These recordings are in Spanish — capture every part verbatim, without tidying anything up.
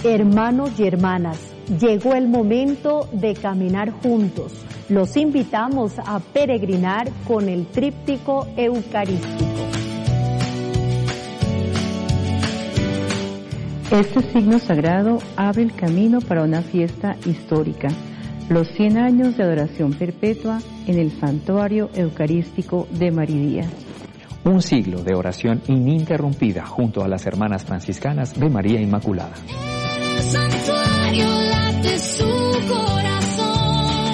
Hermanos y hermanas, llegó el momento de caminar juntos. Los invitamos a peregrinar con el tríptico eucarístico. Este signo sagrado abre el camino para una fiesta histórica, los cien años de adoración perpetua en el Santuario Eucarístico de Maridía. Un siglo de oración ininterrumpida junto a las hermanas franciscanas de María Inmaculada. El santuario late su corazón,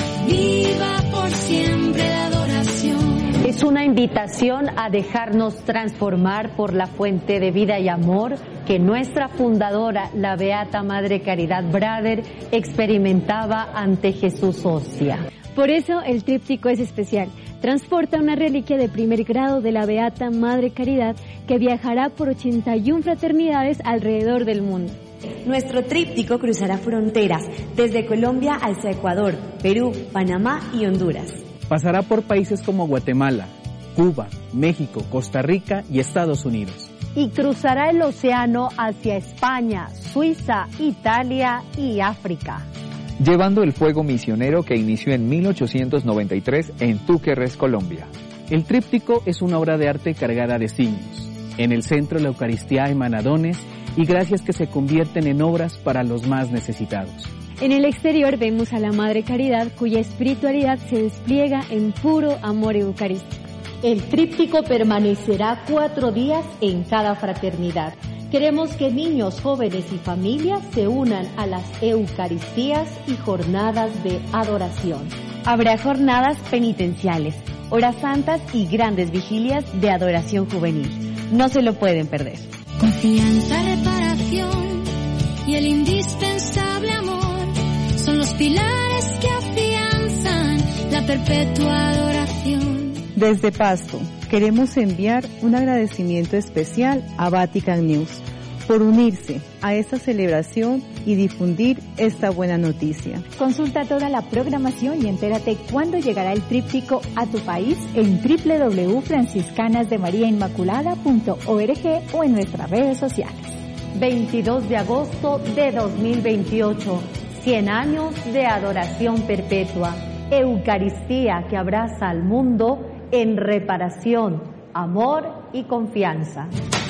viva por siempre la adoración. Es una invitación a dejarnos transformar por la fuente de vida y amor que nuestra fundadora, la Beata Madre Caridad Brader, experimentaba ante Jesús Hostia. Por eso el tríptico es especial. Transporta una reliquia de primer grado de la Beata Madre Caridad que viajará por ochenta y una fraternidades alrededor del mundo. Nuestro tríptico cruzará fronteras desde Colombia hasta Ecuador, Perú, Panamá y Honduras. Pasará por países como Guatemala, Cuba, México, Costa Rica y Estados Unidos. Y cruzará el océano hacia España, Suiza, Italia y África. Llevando el fuego misionero que inició en mil ochocientos noventa y tres en Túquerres, Colombia. El tríptico es una obra de arte cargada de signos. En el centro la Eucaristía emana dones y gracias que se convierten en obras para los más necesitados. En el exterior vemos a la Madre Caridad cuya espiritualidad se despliega en puro amor eucarístico. El tríptico permanecerá cuatro días en cada fraternidad. Queremos que niños, jóvenes y familias se unan a las Eucaristías y jornadas de adoración. Habrá jornadas penitenciales, horas santas y grandes vigilias de adoración juvenil. No se lo pueden perder. Confianza, reparación y el indispensable amor son los pilares que afianzan la perpetua adoración. Desde Pasto, queremos enviar un agradecimiento especial a Vatican News por unirse a esta celebración y difundir esta buena noticia. Consulta toda la programación y entérate cuándo llegará el tríptico a tu país en doble u doble u doble u punto franciscanas de maría inmaculada punto org o en nuestras redes sociales. veintidós de agosto de dos mil veintiocho, cien años de adoración perpetua, Eucaristía que abraza al mundo en reparación, amor y confianza.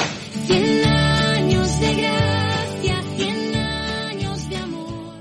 Cien años de gracia, cien años de amor.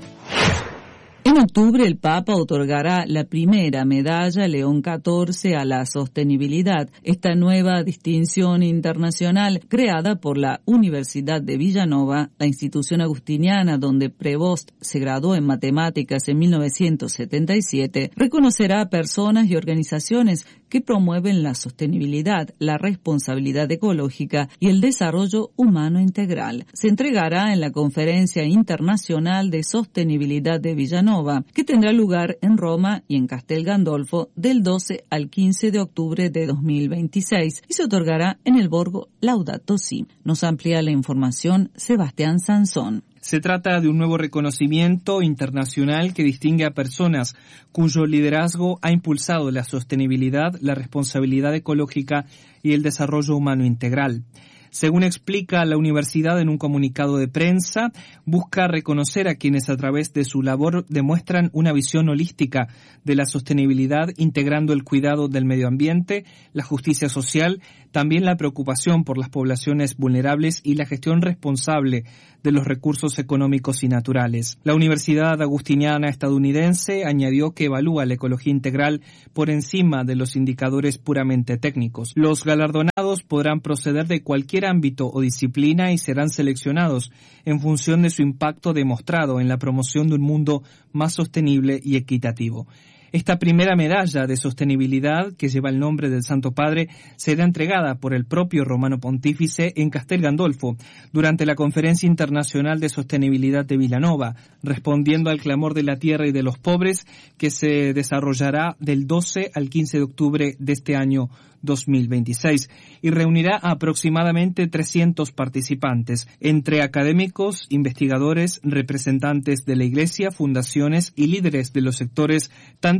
En octubre el Papa otorgará la primera medalla León catorce a la sostenibilidad, esta nueva distinción internacional creada por la Universidad de Villanova, la institución agustiniana donde Prevost se graduó en matemáticas en mil novecientos setenta y siete, reconocerá a personas y organizaciones que promueven la sostenibilidad, la responsabilidad ecológica y el desarrollo humano integral. Se entregará en la Conferencia Internacional de Sostenibilidad de Villanova, que tendrá lugar en Roma y en Castel Gandolfo del doce al quince de octubre de dos mil veintiséis y se otorgará en el Borgo Laudato Si. Nos amplía la información Sebastián Sansón. Se trata de un nuevo reconocimiento internacional que distingue a personas cuyo liderazgo ha impulsado la sostenibilidad, la responsabilidad ecológica y el desarrollo humano integral. Según explica la universidad en un comunicado de prensa, busca reconocer a quienes a través de su labor demuestran una visión holística de la sostenibilidad, integrando el cuidado del medio ambiente, la justicia social, también la preocupación por las poblaciones vulnerables y la gestión responsable de los recursos económicos y naturales. La Universidad Agustiniana estadounidense añadió que evalúa la ecología integral por encima de los indicadores puramente técnicos. Los galardonados podrán proceder de cualquier ámbito o disciplina y serán seleccionados en función de su impacto demostrado en la promoción de un mundo más sostenible y equitativo. Esta primera medalla de sostenibilidad, que lleva el nombre del Santo Padre, será entregada por el propio Romano Pontífice en Castel Gandolfo durante la Conferencia Internacional de Sostenibilidad de Villanova, respondiendo al clamor de la tierra y de los pobres, que se desarrollará del doce al quince de octubre de este año dos mil veintiséis y reunirá a aproximadamente trescientos participantes, entre académicos, investigadores, representantes de la Iglesia, fundaciones y líderes de los sectores tanto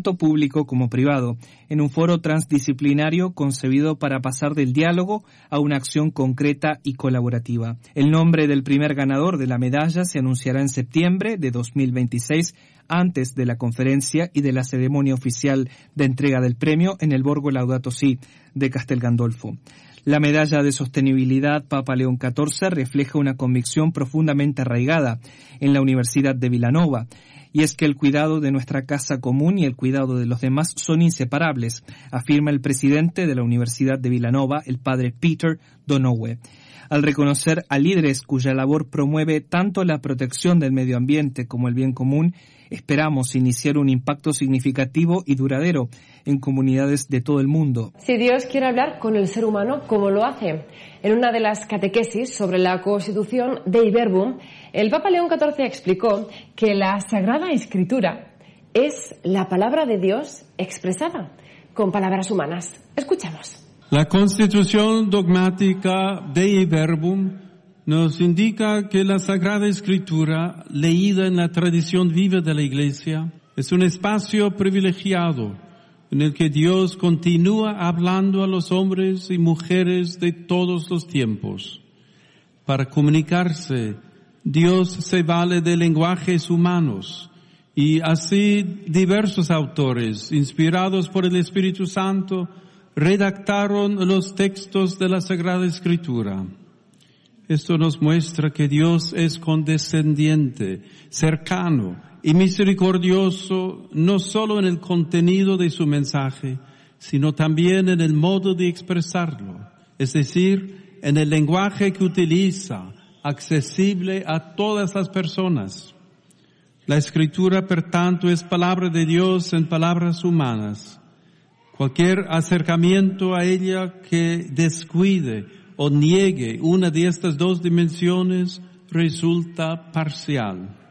tanto público como privado, en un foro transdisciplinario concebido para pasar del diálogo a una acción concreta y colaborativa. El nombre del primer ganador de la medalla se anunciará en septiembre de dos mil veintiséis, antes de la conferencia y de la ceremonia oficial de entrega del premio en el Borgo Laudato Si de Castel Gandolfo. La medalla de sostenibilidad Papa León catorce refleja una convicción profundamente arraigada en la Universidad de Vilanova, y es que el cuidado de nuestra casa común y el cuidado de los demás son inseparables, afirma el presidente de la Universidad de Vilanova, el padre Peter Donoghue. Al reconocer a líderes cuya labor promueve tanto la protección del medio ambiente como el bien común, esperamos iniciar un impacto significativo y duradero en comunidades de todo el mundo. Si Dios quiere hablar con el ser humano, ¿cómo lo hace? En una de las catequesis sobre la Constitución Dei Verbum, el Papa León catorce explicó que la Sagrada Escritura es la palabra de Dios expresada con palabras humanas. Escuchemos. La Constitución dogmática Dei Verbum nos indica que la Sagrada Escritura, leída en la tradición viva de la Iglesia, es un espacio privilegiado en el que Dios continúa hablando a los hombres y mujeres de todos los tiempos. Para comunicarse, Dios se vale de lenguajes humanos, y así diversos autores, inspirados por el Espíritu Santo, redactaron los textos de la Sagrada Escritura. Esto nos muestra que Dios es condescendiente, cercano y misericordioso, no solo en el contenido de su mensaje, sino también en el modo de expresarlo, es decir, en el lenguaje que utiliza, accesible a todas las personas. La Escritura, por tanto, es palabra de Dios en palabras humanas. Cualquier acercamiento a ella que descuide o niegue una de estas dos dimensiones resulta parcial.